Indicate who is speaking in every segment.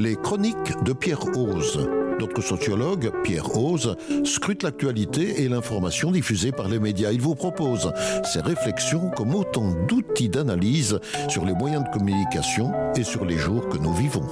Speaker 1: Les chroniques de Pierre Hoze. Notre sociologue, Pierre Hoze, scrute l'actualité et l'information diffusée par les médias. Il vous propose ses réflexions comme autant d'outils d'analyse sur les moyens de communication et sur les jours que nous vivons.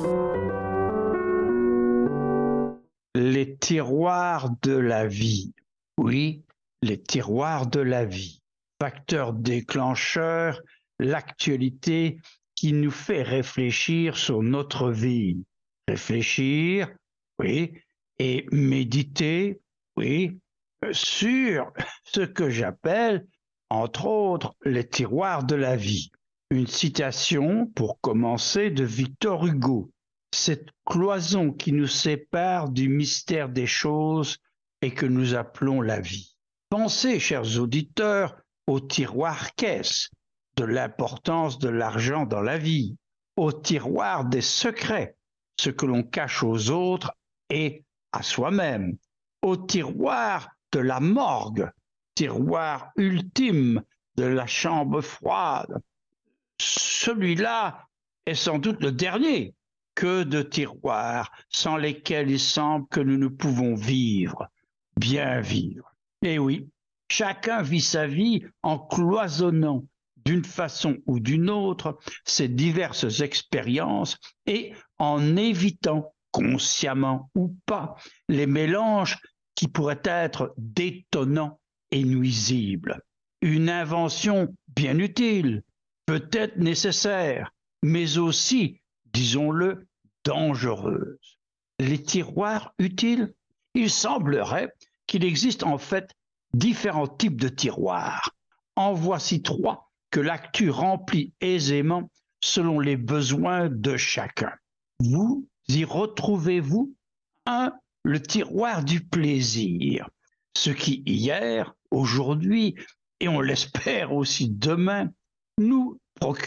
Speaker 2: Les tiroirs de la vie. Oui, les tiroirs de la vie. Facteur déclencheur, l'actualité qui nous fait réfléchir sur notre vie. Réfléchir, oui, et méditer, oui, sur ce que j'appelle, entre autres, les tiroirs de la vie. Une citation, pour commencer, de Victor Hugo. Cette cloison qui nous sépare du mystère des choses et que nous appelons la vie. Pensez, chers auditeurs, au tiroir caisse, de l'importance de l'argent dans la vie, au tiroir des secrets, ce que l'on cache aux autres et à soi-même, au tiroir de la morgue, tiroir ultime de la chambre froide. Celui-là est sans doute le dernier. Que de tiroirs sans lesquels il semble que nous ne pouvons vivre, bien vivre. Et oui, chacun vit sa vie en cloisonnant d'une façon ou d'une autre ces diverses expériences et en évitant, consciemment ou pas, les mélanges qui pourraient être détonnants et nuisibles. Une invention bien utile, peut-être nécessaire, mais aussi, disons-le, dangereuse. Les tiroirs utiles? Il semblerait qu'il existe en fait différents types de tiroirs. En voici trois que l'actu remplit aisément selon les besoins de chacun. Vous y retrouvez-vous un, le tiroir du plaisir, ce qui hier, aujourd'hui et on l'espère aussi demain, nous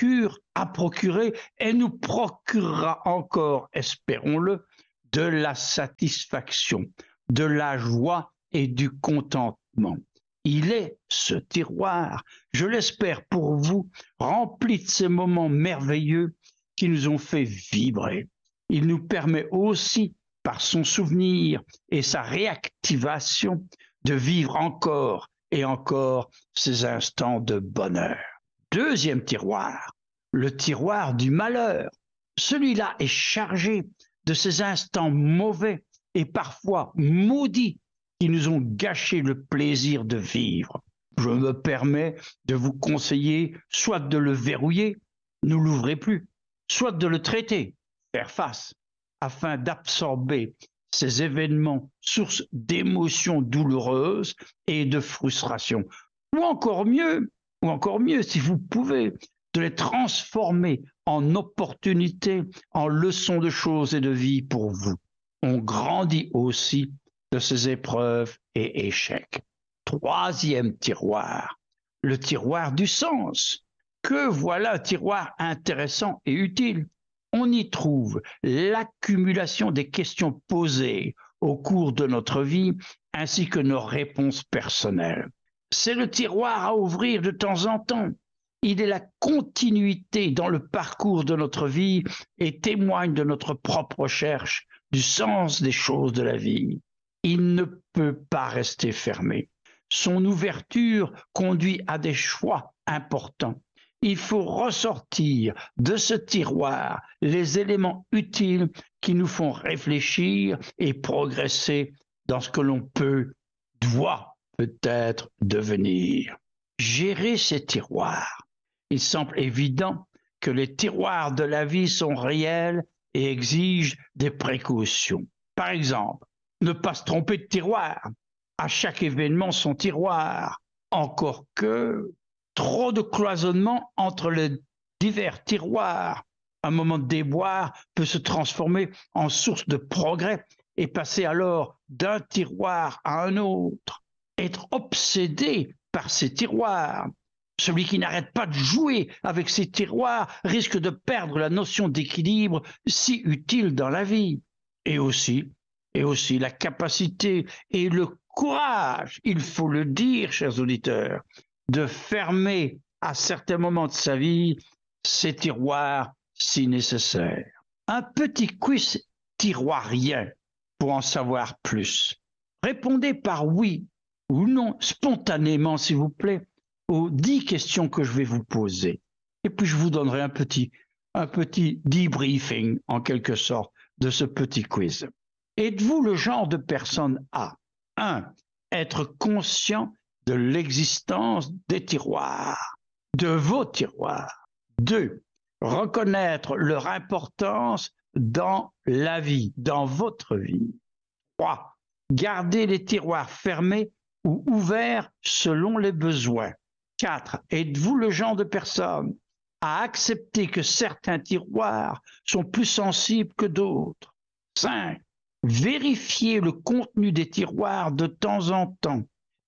Speaker 2: a procuré et nous procurera encore, espérons-le, de la satisfaction, de la joie et du contentement. Il est ce tiroir, je l'espère pour vous, rempli de ces moments merveilleux qui nous ont fait vibrer. Il nous permet aussi, par son souvenir et sa réactivation, de vivre encore et encore ces instants de bonheur. Deuxième tiroir, le tiroir du malheur. Celui-là est chargé de ces instants mauvais et parfois maudits qui nous ont gâché le plaisir de vivre. Je me permets de vous conseiller soit de le verrouiller, ne l'ouvrez plus, soit de le traiter, faire face, afin d'absorber ces événements sources d'émotions douloureuses et de frustration. Ou encore mieux, si vous pouvez, de les transformer en opportunités, en leçons de choses et de vie pour vous. On grandit aussi de ces épreuves et échecs. Troisième tiroir, le tiroir du sens. Que voilà un tiroir intéressant et utile. On y trouve l'accumulation des questions posées au cours de notre vie ainsi que nos réponses personnelles. C'est le tiroir à ouvrir de temps en temps. Il est la continuité dans le parcours de notre vie et témoigne de notre propre recherche du sens des choses de la vie. Il ne peut pas rester fermé. Son ouverture conduit à des choix importants. Il faut ressortir de ce tiroir les éléments utiles qui nous font réfléchir et progresser dans ce que l'on doit peut-être devenir. Gérer ces tiroirs. Il semble évident que les tiroirs de la vie sont réels et exigent des précautions. Par exemple, ne pas se tromper de tiroir. À chaque événement, son tiroir. Encore que trop de cloisonnement entre les divers tiroirs. Un moment de déboire peut se transformer en source de progrès et passer alors d'un tiroir à un autre. Être obsédé par ces tiroirs. Celui qui n'arrête pas de jouer avec ces tiroirs risque de perdre la notion d'équilibre si utile dans la vie. Et aussi la capacité et le courage, il faut le dire, chers auditeurs, de fermer à certains moments de sa vie ces tiroirs si nécessaires. Un petit quiz tiroirien pour en savoir plus? Répondez par oui ou non, spontanément s'il vous plaît, aux 10 questions que je vais vous poser. Et puis je vous donnerai un petit debriefing en quelque sorte de ce petit quiz. Êtes-vous le genre de personne à 1. Être conscient de l'existence des tiroirs, de vos tiroirs. 2. Reconnaître leur importance dans la vie, dans votre vie. 3. Garder les tiroirs fermés ou ouverts selon les besoins. 4. Êtes-vous le genre de personne à accepter que certains tiroirs sont plus sensibles que d'autres? 5. Vérifier le contenu des tiroirs de temps en temps.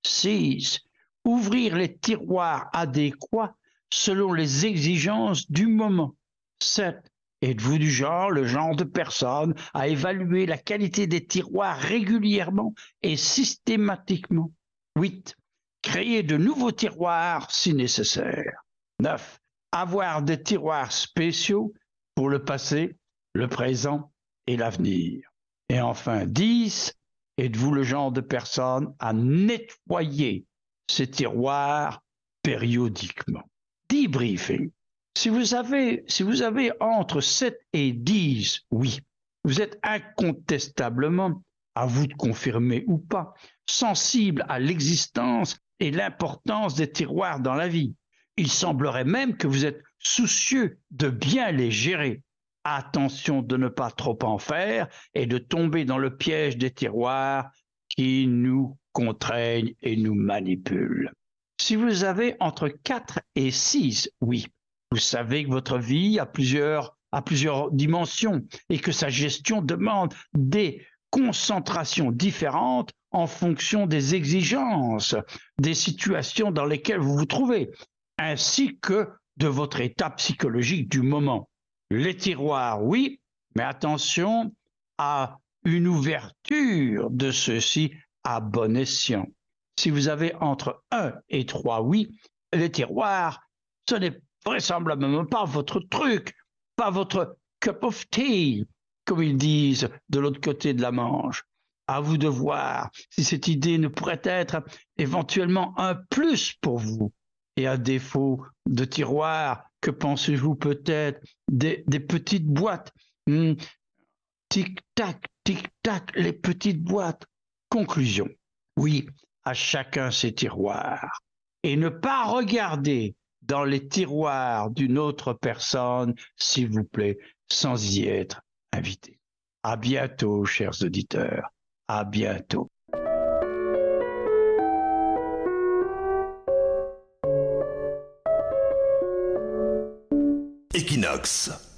Speaker 2: 6. Ouvrir les tiroirs adéquats selon les exigences du moment. 7. Êtes-vous le genre de personne à évaluer la qualité des tiroirs régulièrement et systématiquement? 8. Créer de nouveaux tiroirs si nécessaire. 9. Avoir des tiroirs spéciaux pour le passé, le présent et l'avenir. Et enfin 10. Êtes-vous le genre de personne à nettoyer ces tiroirs périodiquement? Debriefing. Si vous avez entre 7 et 10, oui, vous êtes incontestablement, à vous de confirmer ou pas, sensible à l'existence et l'importance des tiroirs dans la vie. Il semblerait même que vous êtes soucieux de bien les gérer. Attention de ne pas trop en faire et de tomber dans le piège des tiroirs qui nous contraignent et nous manipulent. Si vous avez entre 4 et 6, oui, vous savez que votre vie a plusieurs dimensions et que sa gestion demande des concentrations différentes en fonction des exigences, des situations dans lesquelles vous vous trouvez, ainsi que de votre état psychologique du moment. Les tiroirs, oui, mais attention à une ouverture de ceux-ci à bon escient. Si vous avez entre 1 et 3 oui, les tiroirs, ce n'est vraisemblablement pas votre truc, pas votre cup of tea, comme ils disent de l'autre côté de la Manche. À vous de voir si cette idée ne pourrait être éventuellement un plus pour vous. Et à défaut de tiroirs, que pensez-vous peut-être des petites boîtes? Tic-tac, tic-tac, les petites boîtes. Conclusion. Oui, à chacun ses tiroirs. Et ne pas regarder dans les tiroirs d'une autre personne, s'il vous plaît, sans y être invité. À bientôt, chers auditeurs. À bientôt.
Speaker 3: Equinox.